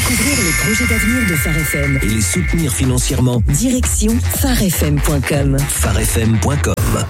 découvrir les projets d'avenir de Phare FM et les soutenir financièrement, direction pharefm.com. pharefm.com.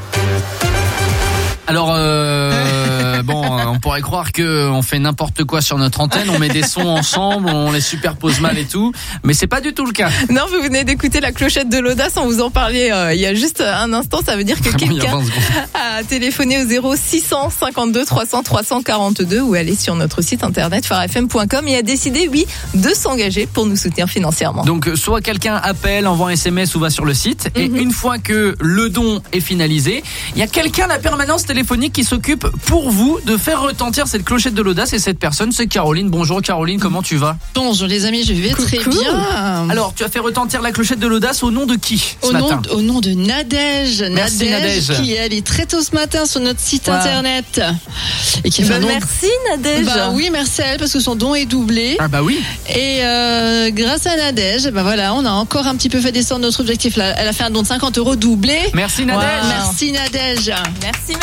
Alors, on pourrait croire que on fait n'importe quoi sur notre antenne, on met des sons ensemble, on les superpose mal et tout, mais c'est pas du tout le cas. Non, vous venez d'écouter la clochette de l'audace, on vous en parlait il y a juste un instant, ça veut dire que quelqu'un a téléphoné au 0652 300 342 ou aller sur notre site internet pharefm.com et a décidé, de s'engager pour nous soutenir financièrement. Donc, soit quelqu'un appelle, envoie un SMS ou va sur le site, et une fois que le don est finalisé, il y a quelqu'un à la permanence téléphonique qui s'occupe pour vous de faire retentir cette clochette de l'audace, et cette personne c'est Caroline. Bonjour Caroline, comment tu vas? Bonjour les amis, je vais très bien. Alors tu as fait retentir la clochette de l'audace au nom de qui ce matin? Au nom de Nadège. Merci Nadège. Qui est allée très tôt ce matin sur notre site internet. Et qui a fait un don. Merci Nadège. Oui, merci à elle parce que son don est doublé. Ah bah oui. Et grâce à Nadège, on a encore un petit peu fait descendre notre objectif là. Elle a fait un don de 50 € doublé. Merci Nadège. Merci Nadège. Merci.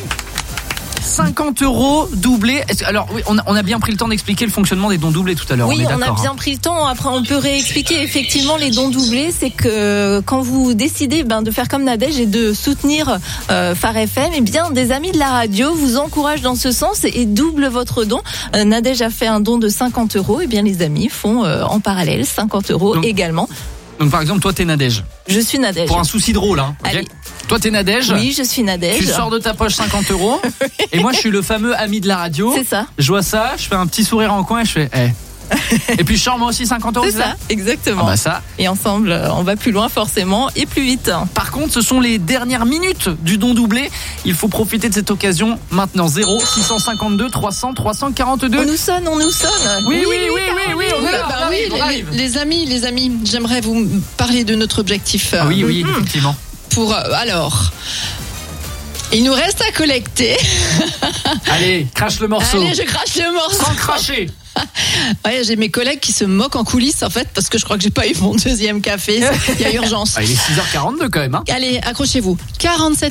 50 € doublés. Alors oui, on a bien pris le temps d'expliquer le fonctionnement des dons doublés tout à l'heure. Oui, on a bien pris le temps. Après, on peut réexpliquer effectivement les dons doublés. C'est que quand vous décidez de faire comme Nadège et de soutenir Phare FM, des amis de la radio vous encouragent dans ce sens et doublent votre don. Nadège a fait un don de 50 €. Les amis font en parallèle 50 € également. Donc par exemple, toi t'es Nadège. Je suis Nadège. Pour un souci drôle, hein. Okay. Toi t'es Nadège. Oui, je suis Nadège. Tu sors de ta poche 50 €. Et moi je suis le fameux ami de la radio. C'est ça. Je vois ça, je fais un petit sourire en coin et je fais Et puis je sors moi aussi 50 €. C'est ça, exactement. Ah bah ça. Et ensemble, on va plus loin forcément et plus vite. Par contre, ce sont les dernières minutes du don doublé. Il faut profiter de cette occasion maintenant. 0652 300 342. On nous sonne. Oui, on arrive. Les amis, j'aimerais vous parler de notre objectif. Oui, effectivement. Alors, il nous reste à collecter. Allez, crache le morceau. Allez, je crache le morceau. Sans cracher. Ouais, j'ai mes collègues qui se moquent en coulisses en fait parce que je crois que j'ai pas eu mon deuxième café. Il y a urgence. Il est 6h42 quand même. Hein. Allez, accrochez-vous. 47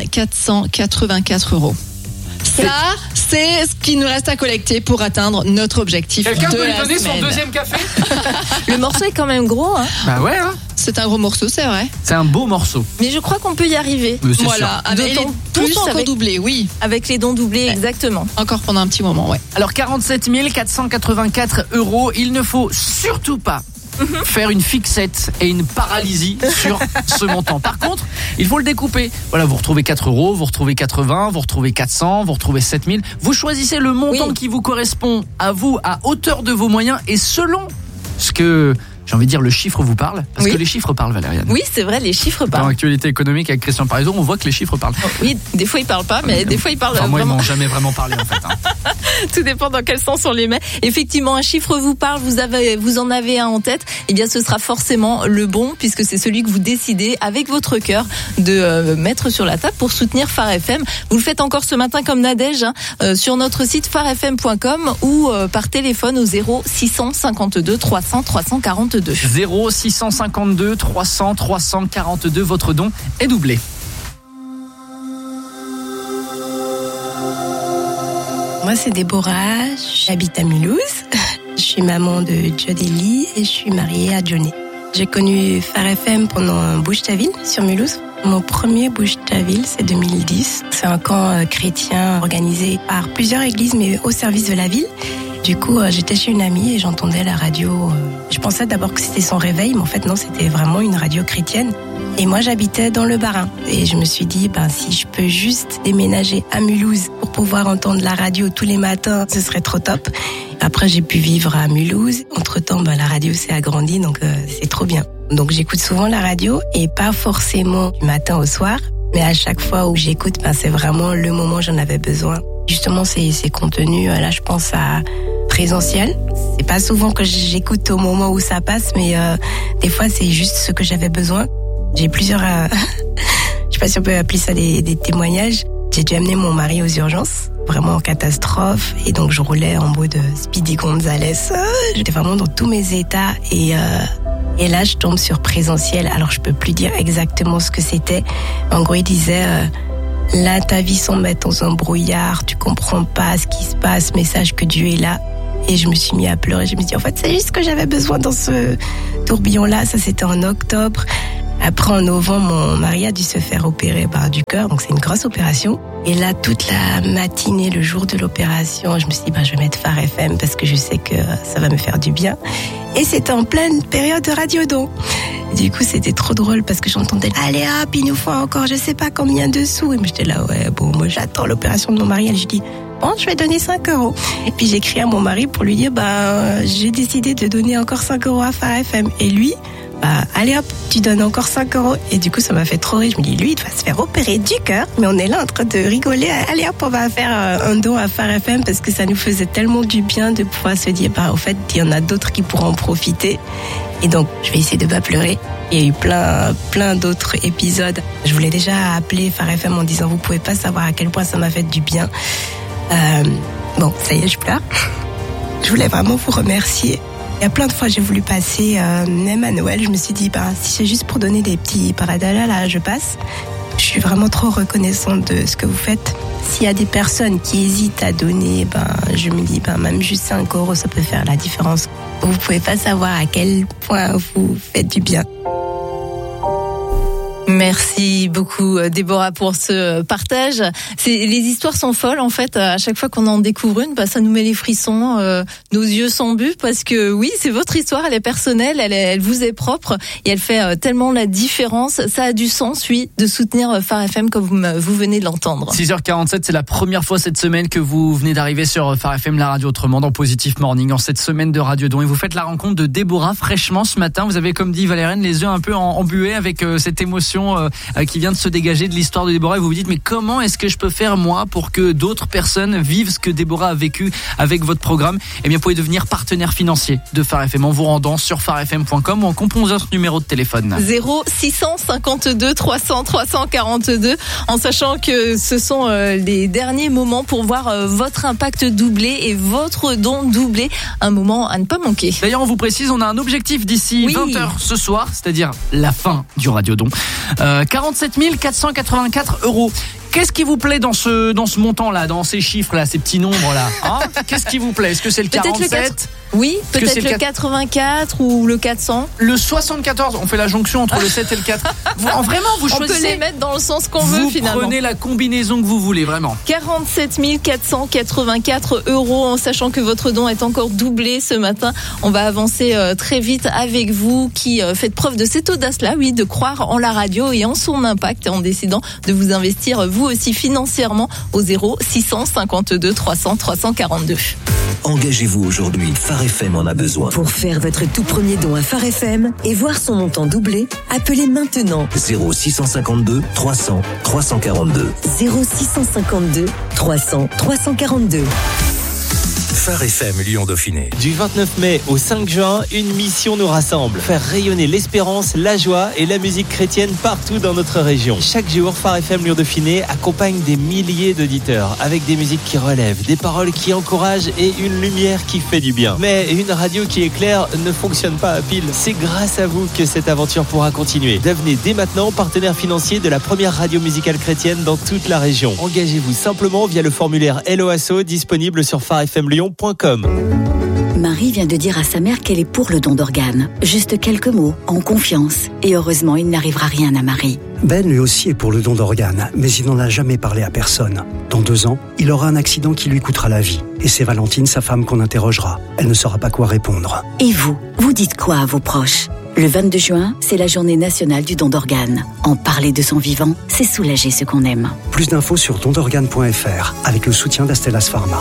484 €. Ça, c'est ce qu'il nous reste à collecter pour atteindre notre objectif. Quelqu'un peut lui donner son deuxième café? Le morceau est quand même gros. Hein. Bah ouais. Hein. C'est un gros morceau, c'est vrai. C'est un beau morceau. Mais je crois qu'on peut y arriver. Voilà. Avec les dons encore doublés, oui. Avec les dons doublés, exactement. Encore pendant un petit moment, ouais. Alors 47 484 €. Il ne faut surtout pas faire une fixette et une paralysie sur ce montant. Par contre, il faut le découper. Voilà, vous retrouvez 4 €, vous retrouvez 80, vous retrouvez 400, vous retrouvez 7000. Vous choisissez le montant qui vous correspond à vous, à hauteur de vos moyens et selon ce que... J'ai envie de dire, le chiffre vous parle. Parce que les chiffres parlent, Valériane. Oui, c'est vrai, les chiffres parlent. Dans l'actualité économique avec Christian Parizeau, on voit que les chiffres parlent. Oui, des fois ils parlent pas, mais des fois ils parlent moi, vraiment. Ils m'ont jamais vraiment parlé en fait. Hein. Tout dépend dans quel sens on les met. Effectivement, un chiffre vous parle, vous en avez un en tête, ce sera forcément le bon, puisque c'est celui que vous décidez avec votre cœur de mettre sur la table pour soutenir Phare FM. Vous le faites encore ce matin comme Nadège, sur notre site pharefm.com ou par téléphone au 0652 300 342. 0652 300 342, votre don est doublé. Moi, c'est Déborah, j'habite à Mulhouse. Je suis maman de Jodélie et je suis mariée à Johnny. J'ai connu Phare FM pendant un Bouche-ta-Ville sur Mulhouse. Mon premier Bouche-ta-Ville, c'est 2010. C'est un camp chrétien organisé par plusieurs églises, mais au service de la ville. Du coup, j'étais chez une amie et j'entendais la radio. Je pensais d'abord que c'était son réveil, mais en fait non, c'était vraiment une radio chrétienne. Et moi, j'habitais dans le Bas-Rhin. Et je me suis dit, si je peux juste déménager à Mulhouse pour pouvoir entendre la radio tous les matins, ce serait trop top. Après, j'ai pu vivre à Mulhouse. Entre-temps, la radio s'est agrandie, donc c'est trop bien. Donc j'écoute souvent la radio et pas forcément du matin au soir. Mais à chaque fois où j'écoute, c'est vraiment le moment où j'en avais besoin. Justement, ces contenus, là, je pense à Présentiel. C'est pas souvent que j'écoute au moment où ça passe, mais des fois, c'est juste ce que j'avais besoin. J'ai plusieurs... je sais pas si on peut appeler ça des témoignages. J'ai dû amener mon mari aux urgences, vraiment en catastrophe. Et donc, je roulais en mode Speedy Gonzales. J'étais vraiment dans tous mes états. Et là, je tombe sur Présentiel. Alors, je peux plus dire exactement ce que c'était. En gros, il disait... Là, ta vie semble être dans un brouillard, tu comprends pas ce qui se passe, mais sache que Dieu est là. Et je me suis mis à pleurer. Je me suis dit, en fait, c'est juste ce que j'avais besoin dans ce tourbillon-là. Ça, c'était en octobre. Après, en novembre, mon mari a dû se faire opérer du cœur. Donc, c'est une grosse opération. Et là, toute la matinée, le jour de l'opération, je me suis dit, je vais mettre Phare FM parce que je sais que ça va me faire du bien. Et c'était en pleine période de Radiodon. Du coup, c'était trop drôle parce que j'entendais, allez hop, il nous faut encore je sais pas combien de sous. Et j'étais là, moi j'attends l'opération de mon mari. Et je dis, je vais donner 5 €. Et puis j'ai écrit à mon mari pour lui dire, j'ai décidé de donner encore 5 € à Phare FM. Et lui, allez hop, tu donnes encore 5 €. Et du coup, ça m'a fait trop rire. Je me dis, lui, il doit se faire opérer du cœur. Mais on est là en train de rigoler. Allez hop, on va faire un don à Phare FM parce que ça nous faisait tellement du bien de pouvoir se dire, au fait, il y en a d'autres qui pourront en profiter. Et donc, je vais essayer de pas pleurer. Il y a eu plein d'autres épisodes. Je voulais déjà appeler Phare FM en disant, vous pouvez pas savoir à quel point ça m'a fait du bien. Ça y est, je pleure. Je voulais vraiment vous remercier. Il y a plein de fois j'ai voulu passer, même à Noël, je me suis dit, si c'est juste pour donner des petits paradala, là, je passe. Je suis vraiment trop reconnaissante de ce que vous faites. S'il y a des personnes qui hésitent à donner, je me dis, même juste 5 €, ça peut faire la différence. Vous pouvez pas savoir à quel point vous faites du bien. Merci beaucoup Déborah pour ce partage. Les histoires sont folles en fait. À chaque fois qu'on en découvre une, ça nous met les frissons, nos yeux sont but parce que oui, c'est votre histoire, elle est personnelle, elle vous est propre et elle fait tellement la différence. Ça a du sens, oui, de soutenir Phare FM comme vous venez de l'entendre. 6h47, c'est la première fois cette semaine que vous venez d'arriver sur Phare FM, la radio autrement, dans Positive Morning, en cette semaine de Radiodon. Et vous faites la rencontre de Déborah fraîchement ce matin. Vous avez, comme dit Valériane, les yeux un peu embués avec cette émotion qui vient de se dégager de l'histoire de Déborah et vous vous dites mais comment est-ce que je peux faire moi pour que d'autres personnes vivent ce que Déborah a vécu avec votre programme? Eh bien, vous pouvez devenir partenaire financier de Phare FM en vous rendant sur pharefm.com ou en composant ce numéro de téléphone 0652 300 342 en sachant que ce sont les derniers moments pour voir votre impact doublé et votre don doublé, un moment à ne pas manquer. D'ailleurs, on vous précise, on a un objectif d'ici 20h ce soir, c'est-à-dire la fin du Radiodon. 47 484 €. Qu'est-ce qui vous plaît dans ce montant-là, dans ces chiffres-là, ces petits nombres-là, Qu'est-ce qui vous plaît? Est-ce que c'est le 47? Oui, peut-être le 84 ou le 400. Le 74, on fait la jonction entre le 7 et le 4. Vraiment, vous choisissez. On peut les mettre dans le sens qu'on veut finalement. Vous prenez la combinaison que vous voulez, vraiment. 47 484 € en sachant que votre don est encore doublé ce matin. On va avancer très vite avec vous qui faites preuve de cette audace-là, oui, de croire en la radio et en son impact en décidant de vous investir vous aussi financièrement au 0652 300 342. Engagez-vous aujourd'hui, Phare FM en a besoin. Pour faire votre tout premier don à Phare FM et voir son montant doublé, appelez maintenant 0652 300 342. 0652 300 342. Phare FM Lyon-Dauphiné. Du 29 mai au 5 juin, une mission nous rassemble. Faire rayonner l'espérance, la joie et la musique chrétienne partout dans notre région. Chaque jour, Phare FM Lyon-Dauphiné accompagne des milliers d'auditeurs avec des musiques qui relèvent, des paroles qui encouragent et une lumière qui fait du bien. Mais une radio qui éclaire ne fonctionne pas à pile. C'est grâce à vous que cette aventure pourra continuer. Devenez dès maintenant partenaire financier de la première radio musicale chrétienne dans toute la région. Engagez-vous simplement via le formulaire LOASO disponible sur pharefmlyon.com. Marie vient de dire à sa mère qu'elle est pour le don d'organes. Juste quelques mots, en confiance. Et heureusement, il n'arrivera rien à Marie. Ben, lui aussi, est pour le don d'organes, mais il n'en a jamais parlé à personne. Dans 2 ans, il aura un accident qui lui coûtera la vie. Et c'est Valentine, sa femme, qu'on interrogera. Elle ne saura pas quoi répondre. Et vous dites quoi à vos proches? Le 22 juin, c'est la journée nationale du don d'organes. En parler de son vivant, c'est soulager ce qu'on aime. Plus d'infos sur dondorganes.fr, avec le soutien d'Astellas Pharma.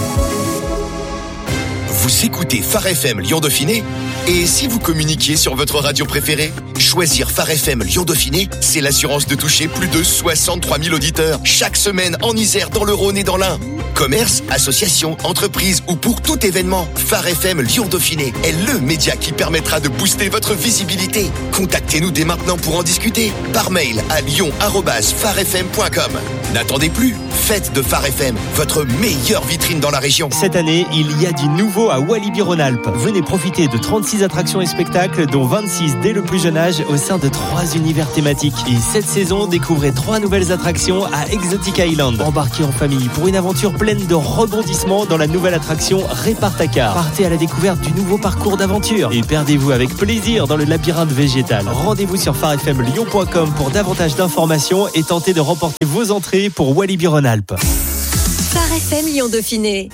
Vous écoutez Phare FM Lyon-Dauphiné? Et si vous communiquiez sur votre radio préférée? Choisir Phare FM Lyon-Dauphiné, c'est l'assurance de toucher plus de 63 000 auditeurs chaque semaine en Isère, dans le Rhône et dans l'Ain. Commerce, association, entreprise ou pour tout événement, Phare FM Lyon-Dauphiné est le média qui permettra de booster votre visibilité. Contactez-nous dès maintenant pour en discuter par mail à lyon@pharefm.com. N'attendez plus, faites de Phare FM votre meilleure vitrine dans la région. Cette année, il y a du nouveau à à Walibi-Rhône-Alpes. Venez profiter de 36 attractions et spectacles, dont 26 dès le plus jeune âge, au sein de 3 univers thématiques. Et cette saison, découvrez 3 nouvelles attractions à Exotic Island. Embarquez en famille pour une aventure pleine de rebondissements dans la nouvelle attraction Répar-ta-car. Partez à la découverte du nouveau parcours d'aventure et perdez-vous avec plaisir dans le labyrinthe végétal. Rendez-vous sur farfmlyon.com pour davantage d'informations et tentez de remporter vos entrées pour Walibi-Rhône-Alpes. Phare FM Lyon Dauphiné.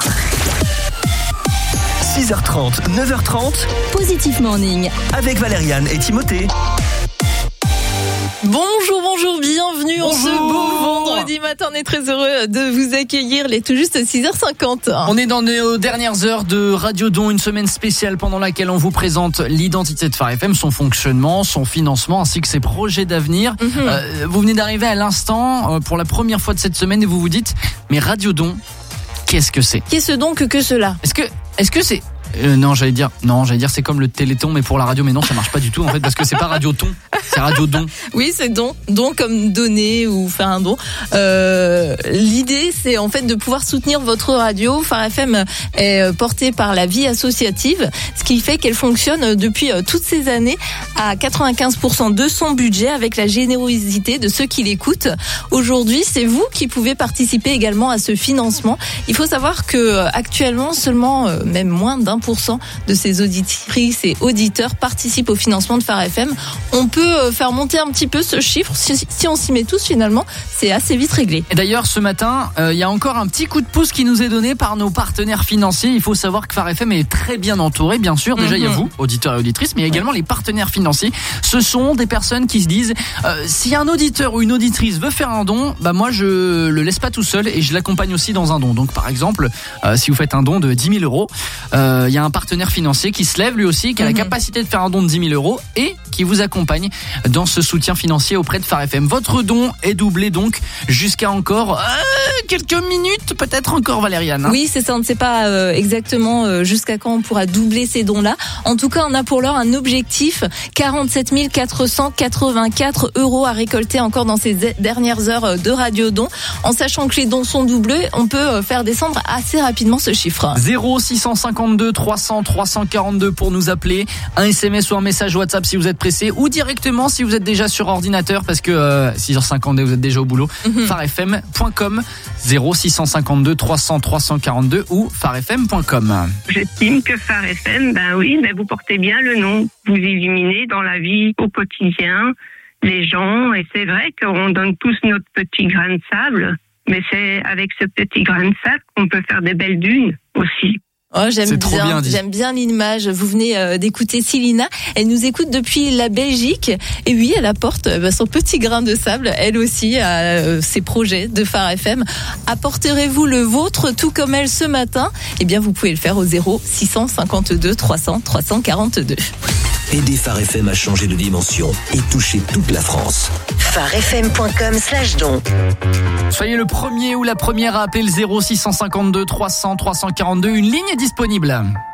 6h30, 9h30. Positif Morning. Avec Valériane et Timothée. Bonjour, bienvenue en ce beau vendredi matin. On est très heureux de vous accueillir. Il est tout juste 6h50. On est dans nos dernières heures de Radio Don, une semaine spéciale pendant laquelle on vous présente l'identité de Phare FM, son fonctionnement, son financement ainsi que ses projets d'avenir. Vous venez d'arriver à l'instant pour la première fois de cette semaine et vous vous dites, mais Radio Don, qu'est-ce que c'est ? Qu'est-ce donc que cela ? Est-ce que c'est... Non, j'allais dire c'est comme le Téléthon mais pour la radio, mais non, ça marche pas du tout en fait parce que c'est pas Radioton, c'est Radio Don. Oui, c'est don comme donner ou faire un don. L'idée c'est en fait de pouvoir soutenir votre radio. Phare FM est portée par la vie associative, ce qui fait qu'elle fonctionne depuis toutes ces années à 95% de son budget avec la générosité de ceux qui l'écoutent. Aujourd'hui, c'est vous qui pouvez participer également à ce financement. Il faut savoir que actuellement seulement même moins d'1% de ces auditrices et auditeurs participent au financement de Phare FM. On peut faire monter un petit peu ce chiffre. Si on s'y met tous, finalement, c'est assez vite réglé. Et d'ailleurs, ce matin, il y a encore un petit coup de pouce qui nous est donné par nos partenaires financiers. Il faut savoir que Phare FM est très bien entouré, bien sûr. Déjà, il y a vous, auditeurs et auditrices, mais il y a également les partenaires financiers. Ce sont des personnes qui se disent, si un auditeur ou une auditrice veut faire un don, bah moi, je le laisse pas tout seul et je l'accompagne aussi dans un don. Donc, par exemple, si vous faites un don de 10 000 euros, il y a un partenaire financier qui se lève lui aussi, qui a la capacité de faire un don de 10 000 euros et qui vous accompagne dans ce soutien financier auprès de Phare FM. Votre don est doublé donc jusqu'à encore quelques minutes, peut-être encore, Valériane. Oui, c'est ça, on ne sait pas exactement jusqu'à quand on pourra doubler ces dons-là. En tout cas, on a pour l'heure un objectif, 47 484 € à récolter encore dans ces dernières heures de Radio Don. En sachant que les dons sont doublés, on peut faire descendre assez rapidement ce chiffre. 0652 300 342 pour nous appeler, un SMS ou un message WhatsApp si vous êtes pressé, ou directement si vous êtes déjà sur ordinateur parce que 6h50 vous êtes déjà au boulot, farfm.com, 0652 300 342 ou farfm.com. J'estime que Phare FM, vous portez bien le nom. Vous illuminez dans la vie au quotidien les gens, et c'est vrai qu'on donne tous notre petit grain de sable, mais c'est avec ce petit grain de sable qu'on peut faire des belles dunes aussi. Oh, j'aime bien l'image. Vous venez d'écouter Célina. Elle nous écoute depuis la Belgique. Et oui, elle apporte son petit grain de sable, elle aussi, à ses projets de Phare FM. Apporterez-vous le vôtre, tout comme elle ce matin? Eh bien, vous pouvez le faire au 0652 300 342. Aidez Phare FM à changer de dimension et toucher toute la France. farfm.com/don. Soyez le premier ou la première à appeler le 0652 300 342. Une ligne est disponible.